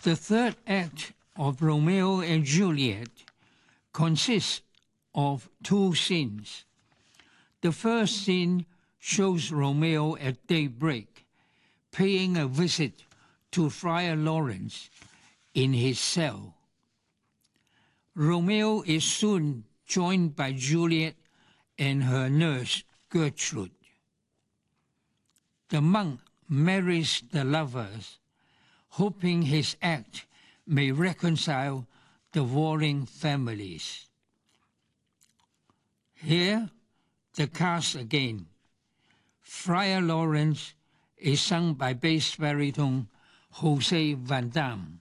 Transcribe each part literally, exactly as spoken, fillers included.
The third act of Romeo and Juliet consists of two scenes. The first scene shows Romeo at daybreak, paying a visit to Friar Lawrence in his cell. Romeo is soon joined by Juliet and her nurse Gertrude. The monk marries the lovers, hoping his act may reconcile the warring families. Here, the cast again. Friar Lawrence is sung by bass baritone Jose Van Damme.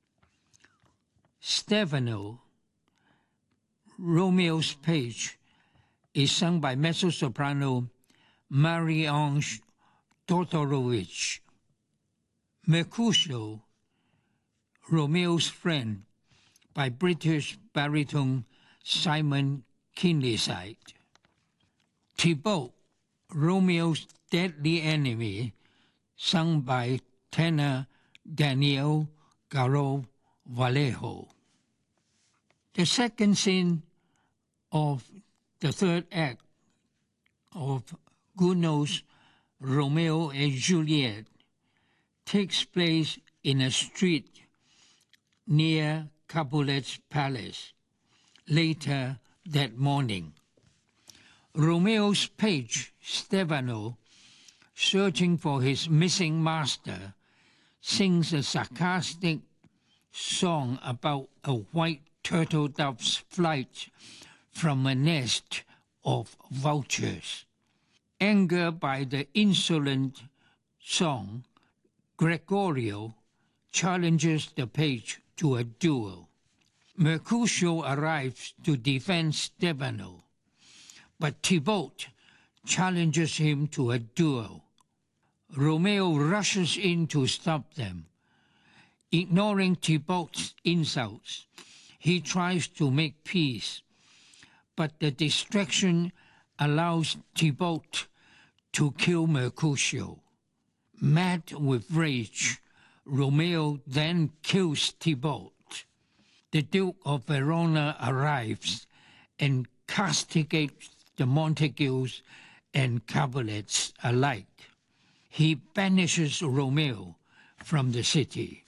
Stefano, Romeo's page, is sung by mezzo-soprano Marie-Ange Todorovich. Mercutio, Romeo's friend, by British baritone Simon Kinleyside. Thibaut, Romeo's deadly enemy, sung by tenor Daniel Garro Vallejo. The second scene of the third act of Gounod's Romeo and Juliet takes place in a street near Capulet's palace later that morning. Romeo's page, Stefano, searching for his missing master, sings a sarcastic song about a white turtle dove's flight from a nest of vultures. Angered by the insolent song, Gregorio challenges the page to a duel. Mercutio arrives to defend Stefano, but Thibaut challenges him to a duel. Romeo rushes in to stop them. Ignoring Thibaut's insults, he tries to make peace, but the distraction allows Thibaut to kill Mercutio. Mad with rage, Romeo then kills Thibaut. The Duke of Verona arrives and castigates the Montagues and Capulets alike. He banishes Romeo from the city.